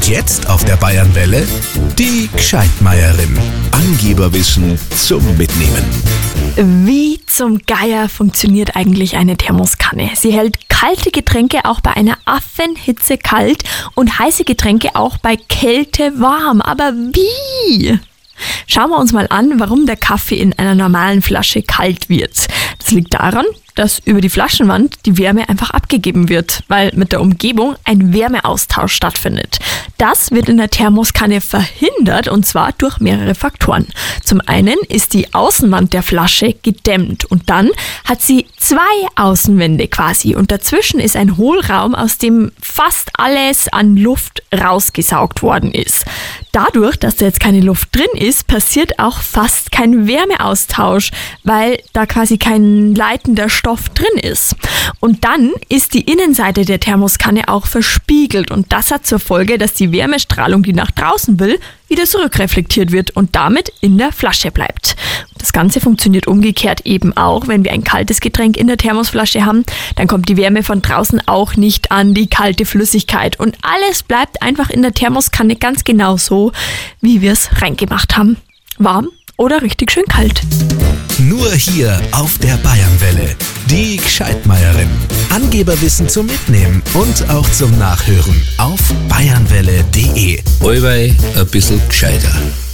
jetzt auf der Bayernwelle die Gscheidmeierin. Angeberwissen zum Mitnehmen. Wie zum Geier funktioniert eigentlich eine Thermoskanne? Sie hält kalte Getränke auch bei einer Affenhitze kalt und heiße Getränke auch bei Kälte warm. Aber wie? Schauen wir uns mal an, warum der Kaffee in einer normalen Flasche kalt wird. Das liegt daran, dass über die Flaschenwand die Wärme einfach abgegeben wird, weil mit der Umgebung ein Wärmeaustausch stattfindet. Das wird in der Thermoskanne verhindert, und zwar durch mehrere Faktoren. Zum einen ist die Außenwand der Flasche gedämmt und dann hat sie zwei Außenwände quasi und dazwischen ist ein Hohlraum, aus dem fast alles an Luft rausgesaugt worden ist. Dadurch, dass da jetzt keine Luft drin ist, passiert auch fast kein Wärmeaustausch, weil da quasi kein leitender Stoff drin ist. Und dann ist die Innenseite der Thermoskanne auch verspiegelt und das hat zur Folge, dass die Wärmestrahlung, die nach draußen will, wieder zurückreflektiert wird und damit in der Flasche bleibt. Das Ganze funktioniert umgekehrt eben auch, wenn wir ein kaltes Getränk in der Thermosflasche haben, dann kommt die Wärme von draußen auch nicht an die kalte Flüssigkeit und alles bleibt einfach in der Thermoskanne ganz genau so, wie wir es reingemacht haben. Warm oder richtig schön kalt. Nur hier auf der Bayernwelle. Die Gscheidmeierin. Angeberwissen zum Mitnehmen und auch zum Nachhören auf bayernwelle.de. Allweil ein bisschen gescheiter.